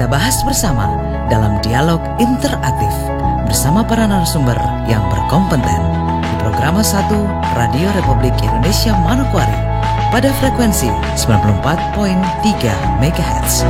kita bahas bersama dalam dialog interaktif bersama para narasumber yang berkompeten di Programa 1 Radio Republik Indonesia Manokwari pada frekuensi 94.3 MHz.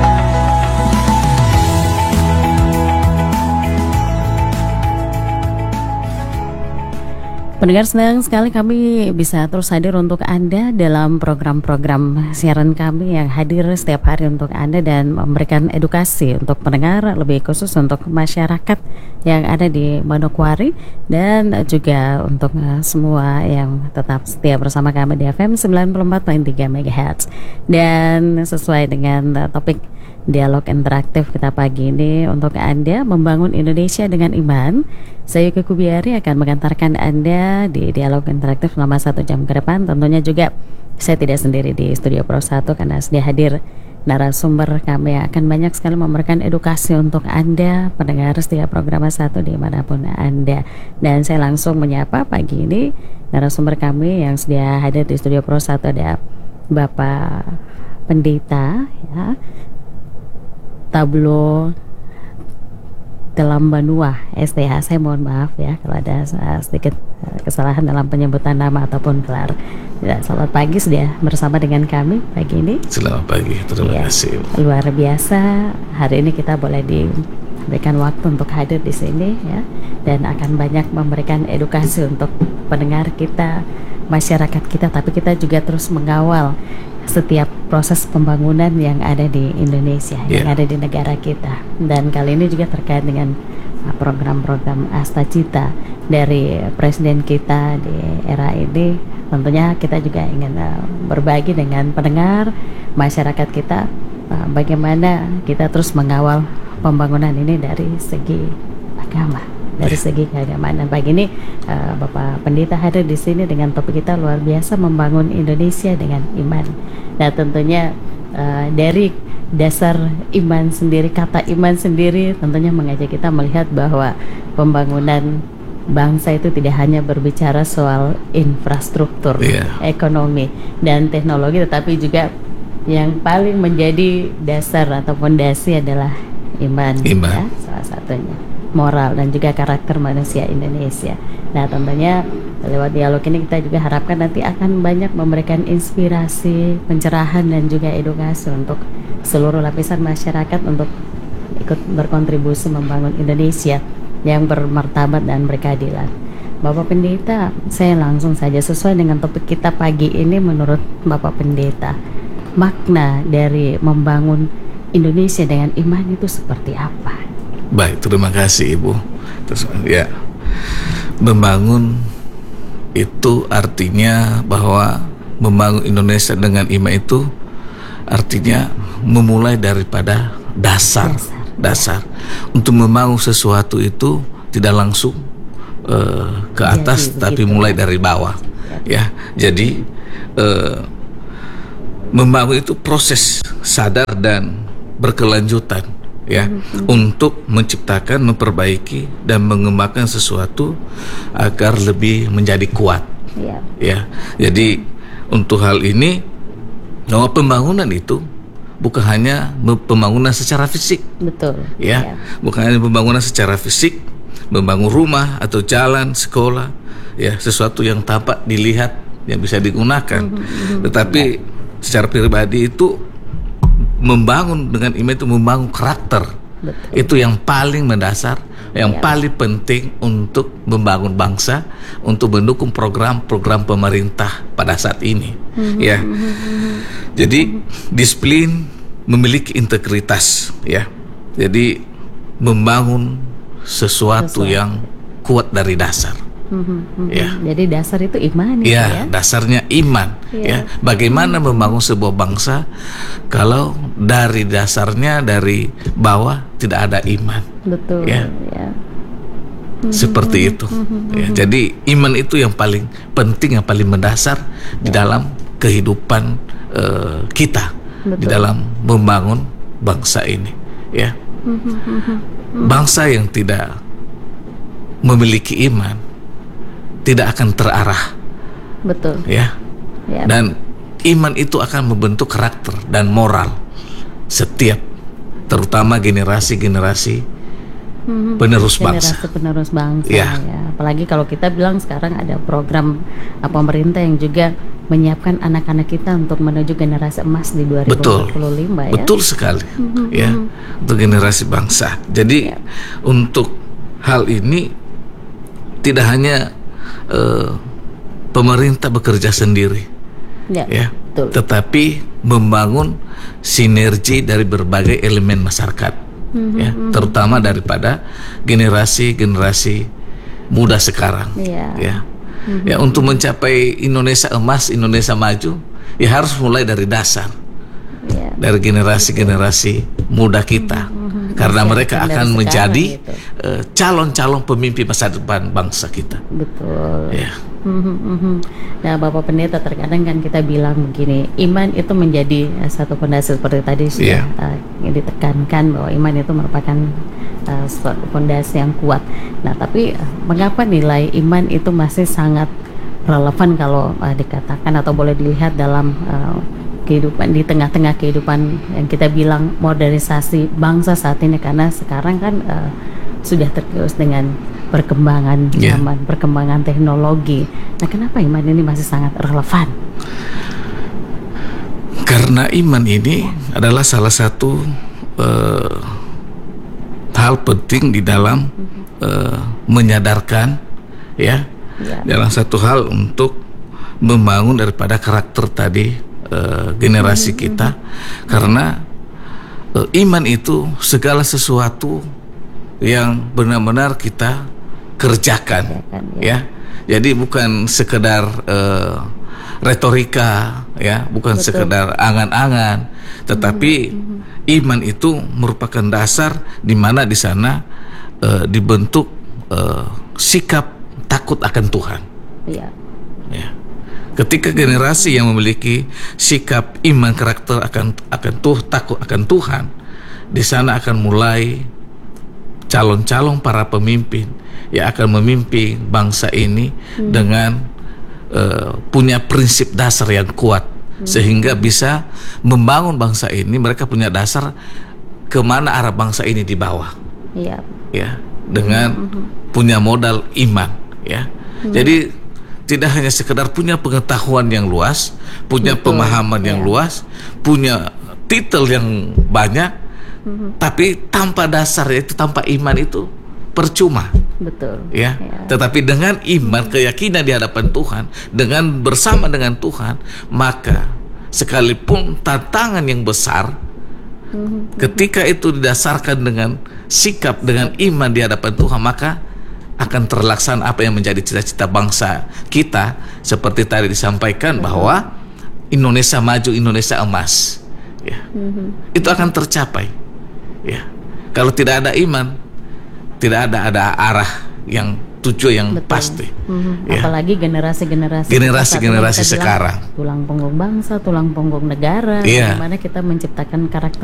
Pendengar, senang sekali kami bisa terus hadir untuk Anda dalam program-program siaran kami yang hadir setiap hari untuk Anda dan memberikan edukasi untuk pendengar, lebih khusus untuk masyarakat yang ada di Manokwari dan juga untuk semua yang tetap setia bersama kami di FM 94.3 MHz. Dan sesuai dengan topik dialog interaktif kita pagi ini untuk Anda, membangun Indonesia dengan iman, saya Yuki Kubiari akan mengantarkan Anda di dialog interaktif selama 1 jam ke depan. Tentunya juga saya tidak sendiri di Studio Pro 1 karena sudah hadir narasumber kami yang akan banyak sekali memberikan edukasi untuk Anda pendengar setiap program 1 dimanapun Anda. Dan saya langsung menyapa pagi ini narasumber kami yang sudah hadir di Studio Pro 1, ada Bapak Pendeta ya, Tablo dalam Banua STH. Saya mohon maaf ya kalau ada sedikit kesalahan dalam penyebutan nama ataupun gelar. Ya, selamat pagi, sudah bersama dengan kami pagi ini. Selamat pagi, terima kasih. Luar biasa, hari ini kita boleh diberikan waktu untuk hadir di sini ya, dan akan banyak memberikan edukasi untuk pendengar kita, masyarakat kita, tapi kita juga terus mengawal setiap proses pembangunan yang ada di Indonesia, yang ada di negara kita. Dan kali ini juga terkait dengan program-program Asta Cita dari Presiden kita di era ini. Tentunya kita juga ingin berbagi dengan pendengar, masyarakat kita, bagaimana kita terus mengawal pembangunan ini dari segi agama, dari segi keagamaan. Dan pagi ini Bapak Pendeta hadir di sini dengan topik kita luar biasa, membangun Indonesia dengan iman. Nah, tentunya dari dasar iman sendiri, kata iman sendiri tentunya mengajak kita melihat bahwa pembangunan bangsa itu tidak hanya berbicara soal infrastruktur, ekonomi dan teknologi, tetapi juga yang paling menjadi dasar atau fondasi adalah iman. Ya, salah satunya moral dan juga karakter manusia Indonesia. Nah, tentunya lewat dialog ini kita juga harapkan nanti akan banyak memberikan inspirasi, pencerahan dan juga edukasi untuk seluruh lapisan masyarakat untuk ikut berkontribusi membangun Indonesia yang bermartabat dan berkeadilan. Bapak Pendeta, saya langsung saja sesuai dengan topik kita pagi ini. Menurut Bapak Pendeta, makna dari membangun Indonesia dengan iman itu seperti apa? Baik, terima kasih Ibu. Terus, ya, membangun itu artinya bahwa membangun Indonesia dengan iman itu artinya memulai daripada dasar. Untuk membangun sesuatu itu tidak langsung ke atas, tapi mulai dari bawah. Ya, jadi membangun itu proses sadar dan berkelanjutan. Ya, untuk menciptakan, memperbaiki dan mengembangkan sesuatu agar lebih menjadi kuat. Ya, jadi untuk hal ini bahwa pembangunan itu bukan hanya pembangunan secara fisik. Betul. Ya, bukan hanya pembangunan secara fisik, membangun rumah atau jalan, sekolah, ya, sesuatu yang tampak dilihat yang bisa digunakan. Tetapi secara pribadi itu membangun dengan iman itu membangun karakter. Betul. Itu yang paling mendasar, yang paling penting untuk membangun bangsa, untuk mendukung program-program pemerintah pada saat ini. Ya, jadi disiplin, memiliki integritas. Ya, jadi membangun sesuatu yang kuat dari dasar. Ya. Jadi dasar itu iman. Ya, dasarnya iman. Ya, bagaimana membangun sebuah bangsa kalau dari dasarnya dari bawah tidak ada iman. Betul. Ya. Seperti itu. Ya, jadi iman itu yang paling penting, yang paling mendasar di dalam kehidupan kita. Betul. Di dalam membangun bangsa ini. Ya. Bangsa yang tidak memiliki iman tidak akan terarah. Betul. Ya. Dan iman itu akan membentuk karakter dan moral setiap terutama generasi-generasi penerus bangsa. Generasi penerus bangsa Ya. ya. Apalagi kalau kita bilang sekarang ada program pemerintah yang juga menyiapkan anak-anak kita untuk menuju generasi emas di 2045 ya. Betul sekali, ya, untuk generasi bangsa. Jadi untuk hal ini tidak hanya pemerintah bekerja sendiri, ya, betul. tetapi membangun sinergi dari berbagai elemen masyarakat, ya, terutama daripada generasi-generasi muda sekarang, ya. Ya, untuk mencapai Indonesia emas, Indonesia maju, ya harus mulai dari dasar, dari generasi-generasi muda kita, karena mereka akan menjadi calon-calon pemimpin masa depan bangsa kita. Betul. Ya. Nah, Bapak Pendeta, terkadang kan kita bilang begini, iman itu menjadi satu fondasi seperti tadi sudah ditekankan bahwa iman itu merupakan suatu fondasi yang kuat. Nah, tapi mengapa nilai iman itu masih sangat relevan kalau dikatakan atau boleh dilihat dalam kehidupan di tengah-tengah kehidupan yang kita bilang modernisasi bangsa saat ini, karena sekarang kan sudah tergerus dengan perkembangan zaman, perkembangan teknologi. Nah, kenapa iman ini masih sangat relevan? Karena iman ini adalah salah satu hal penting di dalam menyadarkan, dalam satu hal untuk membangun daripada karakter tadi generasi kita, karena iman itu segala sesuatu yang benar-benar kita kerjakan, ya. Jadi bukan sekedar retorika, ya, bukan sekedar angan-angan, tetapi iman itu merupakan dasar di mana di sana dibentuk sikap takut akan Tuhan. Ya. Ketika generasi yang memiliki sikap iman karakter takut akan Tuhan, di sana akan mulai calon-calon para pemimpin yang akan memimpin bangsa ini dengan punya prinsip dasar yang kuat, sehingga bisa membangun bangsa ini. Mereka punya dasar kemana arah bangsa ini dibawa, ya, dengan punya modal iman, ya. Jadi tidak hanya sekedar punya pengetahuan yang luas, punya pemahaman yang luas, punya titel yang banyak, tapi tanpa dasar, yaitu tanpa iman, itu percuma. Betul. Ya. Tetapi dengan iman, keyakinan di hadapan Tuhan, dengan bersama dengan Tuhan, maka sekalipun tantangan yang besar, ketika itu didasarkan dengan sikap, dengan iman di hadapan Tuhan, maka akan terlaksana apa yang menjadi cita-cita bangsa kita, seperti tadi disampaikan bahwa Indonesia maju, Indonesia emas, ya. Itu akan tercapai, ya. Kalau tidak ada iman, tidak ada arah yang tujuan yang pasti. Ya. Apalagi generasi sekarang, tulang punggung bangsa, tulang punggung negara, di mana kita menciptakan karakter